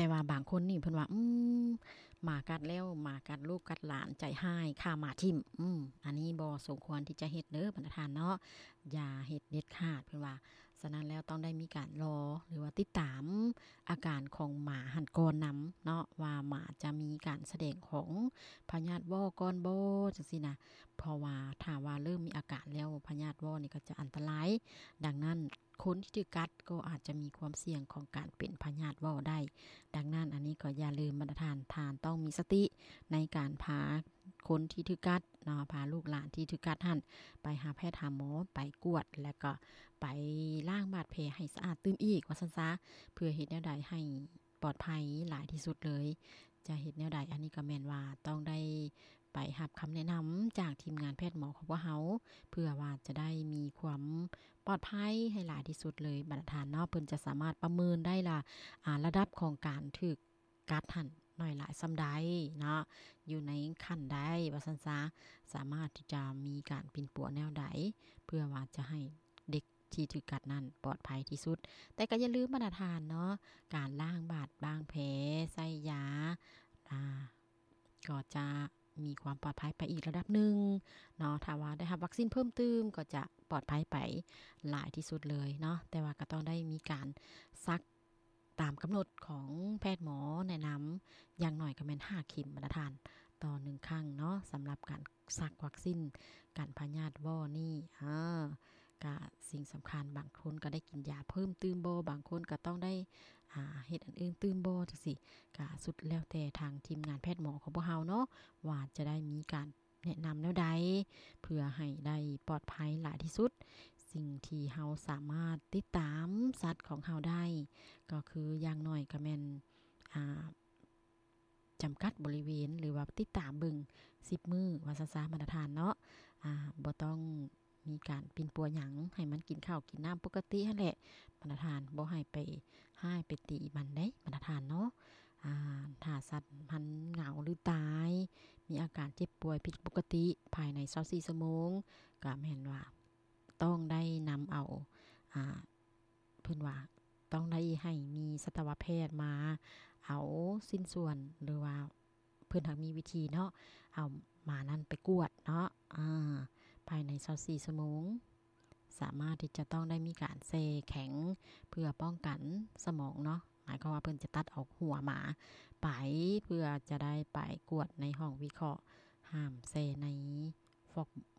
ว่าบางคนนี่เพิ่นว่าหมากัดแล้วหมากัดลูกกัดหลานใจหายฆ่าหมาทิ่มอันนี้บ่สมควรที่จะเฮ็ดเด้อบรรดาท่านเนาะอย่าเฮ็ดเด็ดขาดเพิ่นว่าฉะนั้นแล้วต้องได้มีการรอหรือว่าติดตามอาการของหมาหันก่อนนำเนาะว่าหมาจะมีการแสดงของพยาธิว่อก่อนบ่จังซี่นะเพราะว่าถ้าว่าเริ่มมีอาการแล้วพยาธิว่อนี่ก็จะอันตรายดังนั้นคนที่ถูกกัดก็อาจจะมีความเสี่ยงของการเป็นพยาธิว่อได้ดังนั้นอันนี้ก็อย่าลืมบรรดาท่านต้องมีสติในการพาคนที่ถูกกัดเนาะพาลูกหลานที่ถูกกัดหั่นไปหาแพทย์หาหมอไปกวดแล้วก็ไปล้างบาดแผลให้สะอาดตื้มอีกว่าซั่นซะเพื่อเฮ็ดแนวใดให้ปลอดภัยหลายที่สุดเลยจะเฮ็ดแนวใดอันนี้ก็แม่นว่าต้องได้ไปรับคำแนะนำจากทีมงานแพทย์หมอของพวกเฮาเพื่อว่าจะได้มีความปลอดภัยให้หลายที่สุดเลยบรรดาท่านเนาะเพิ่นจะสามารถประเมินได้ล่ะระดับของการถูกกัดหั่นน้อยหลายส่ำใดเนาะอยู่ในขั้นใดว่าซั่นซะสามารถที่จะมีการปิ่นปัวแนวใดเพื่อว่าจะให้เด็กที่ถูกกัดนั้นปลอดภัยที่สุดแต่ก็อย่าลืมบรรดาท่านเนาะการล้างบาดล้างแผลใส่ยาก็จะมีความปลอดภัยไปอีกระดับหนึ่งเนาะถ้าว่าได้รับวัคซีนเพิ่มเติมก็จะปลอดภัยไปหลายที่สุดเลยเนาะแต่ว่าก็ต้องได้มีการซักตามกำหนดของแพทย์หมอแนะนำอย่างน้อยก็แม่น5เข็มบรรดาท่านต่อ1ครั้งเนาะสำหรับการซักวัคซีนกันพยาธิว่อนี่ก็สิ่งสำคัญบางคนก็ได้กินยาเพิ่มตื่มบ่บางคนก็ต้องได้เฮ็ดอันอื่นตื่มบ่จังซี่ก็สุดแล้วแต่ทางทีมงานแพทย์หมอของพวกเฮาเนาะว่าจะได้มีการแนะนำแนวใดเพื่อให้ได้ปลอดภัยหลายที่สุดสิ่งที่เฮาสามารถติดตามสัตว์ของเฮาได้ก็คืออย่างน้อยก็แม่นจำกัดบริเวณหรือว่าติดตามเบิ่ง10มื้อว่าซั่นซะมาตรฐานเนาะบ่ต้องมีการปิ่นปัวหยังให้มันกินข้าวกินน้ำปกติหั่นแหละมาตรฐานบ่ให้ไปห้ายไปตีมันเด้มาตรฐานเนาะถ้าสัตว์มันเหงาหรือตายมีอาการเจ็บป่วยผิดปกติภายใน24ชั่วโมงก็แม่นว่าต้องได้นำเอาเพิ่นว่าต้องได้ให้มีสัตวแพทย์มาเอาสิ้นส่วนหรือว่าเพิ่นมีวิธีเนาะเอาหมานั้นไปกวดเนาะภายใน24ชั่วโมงสามารถที่จะต้องได้มีการแช่แข็งเพื่อป้องกันสมองเนาะหมายความว่าเพิ่นจะตัดออกหัวหมาไปเพื่อจะได้ไปกวดในห้องวิเคราะห์ห้ามแช่ในฟอก